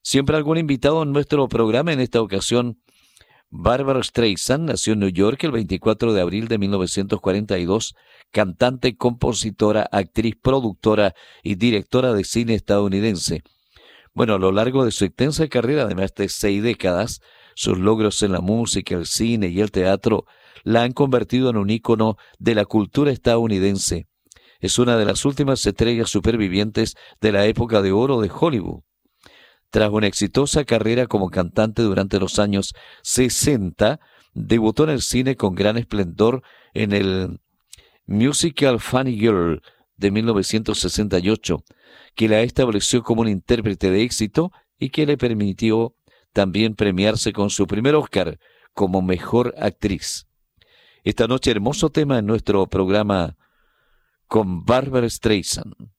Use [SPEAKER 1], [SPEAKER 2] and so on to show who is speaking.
[SPEAKER 1] Siempre algún invitado en nuestro programa. En esta ocasión, Barbra Streisand nació en New York el 24 de abril de 1942, cantante, compositora, actriz, productora y directora de cine estadounidense. Bueno, a lo largo de su extensa carrera de más de 6 décadas, sus logros en la música, el cine y el teatro la han convertido en un ícono de la cultura estadounidense. Es una de las últimas estrellas supervivientes de la época de oro de Hollywood. Tras una exitosa carrera como cantante durante los años 60, debutó en el cine con gran esplendor en el musical Funny Girl de 1968, que la estableció como un intérprete de éxito y que le permitió también premiarse con su primer Oscar como mejor actriz. Esta noche, hermoso tema en nuestro programa con Barbra Streisand.